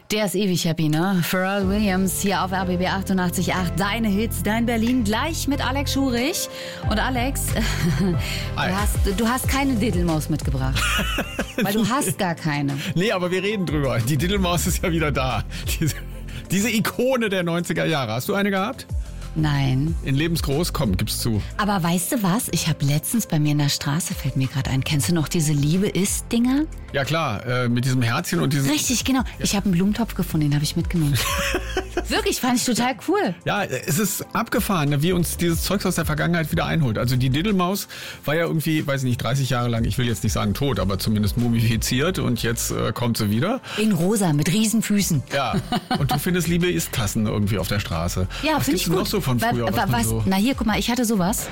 Der ist ewig happy, ne? Pharrell Williams hier auf RBB 88.8. Deine Hits, dein Berlin, gleich mit Alex Schurich. Und Alex, du hast keine Diddelmaus mitgebracht. Weil du hast gar keine. Nee, aber wir reden drüber. Die Diddelmaus ist ja wieder da. Diese Ikone der 90er Jahre. Hast du eine gehabt? Nein. In Lebensgroß? Komm, gib's zu. Aber weißt du was? Ich habe letztens bei mir in der Straße, fällt mir gerade ein, kennst du noch diese Liebe-Ist-Dinger? Ja klar, mit diesem Herzchen und diesem... Richtig, genau. Ich habe einen Blumentopf gefunden, den habe ich mitgenommen. Wirklich, fand ich total cool. Ja, es ist abgefahren, ne, wie uns dieses Zeugs aus der Vergangenheit wieder einholt. Also die Diddelmaus war ja irgendwie, weiß ich nicht, 30 Jahre lang, ich will jetzt nicht sagen tot, aber zumindest mumifiziert und jetzt kommt sie wieder. In rosa, mit Riesenfüßen. Ja, und du findest Liebe-Ist-Tassen irgendwie auf der Straße. Ja, finde ich gut. Was gibt's noch so von früher? Was? Na hier, guck mal, ich hatte sowas.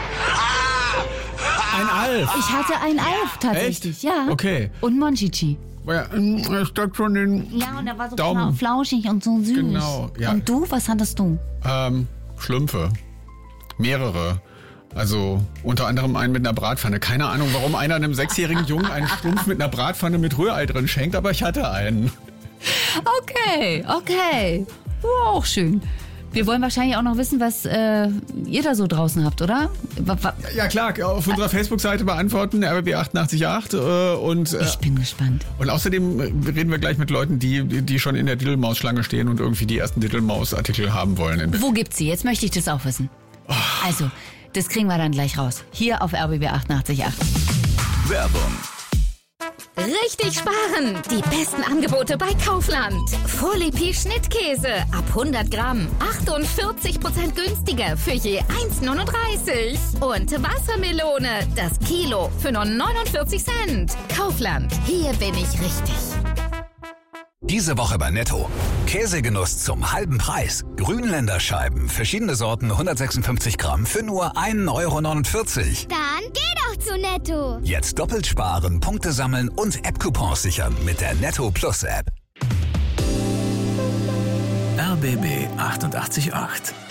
Ein Alf. Ich hatte ein Alf tatsächlich, Echt? ja. Okay. Und Monchichi. Ja, statt schon den Ja, und der war so Daumen. flauschig und so süß. Genau, ja. Und du, was hattest du? Schlümpfe. Mehrere. Also unter anderem einen mit einer Bratpfanne. Keine Ahnung, warum einer einem 6-jährigen Jungen einen Schlumpf mit einer Bratpfanne mit Rührei drin schenkt, aber ich hatte einen. Okay. Auch schön. Wir wollen wahrscheinlich auch noch wissen, was ihr da so draußen habt, oder? Ja klar, auf unserer Facebook-Seite beantworten, RBB888. Und ich bin gespannt. Und außerdem reden wir gleich mit Leuten, die schon in der Diddelmaus-Schlange stehen und irgendwie die ersten Diddelmaus-Artikel haben wollen. Wo gibt's sie? Jetzt möchte ich das auch wissen. Also, das kriegen wir dann gleich raus. Hier auf RBB 88.8. Werbung. Richtig sparen! Die besten Angebote bei Kaufland. Folie Schnittkäse ab 100 Gramm. 48% günstiger für je 1,39. Und Wassermelone, das Kilo für nur 49 Cent. Kaufland, hier bin ich richtig. Diese Woche bei Netto. Käsegenuss zum halben Preis. Grünländerscheiben, verschiedene Sorten, 156 Gramm für nur 1,49 Euro. Dann geh doch zu Netto. Jetzt doppelt sparen, Punkte sammeln und App-Coupons sichern mit der Netto Plus App. RBB 88.8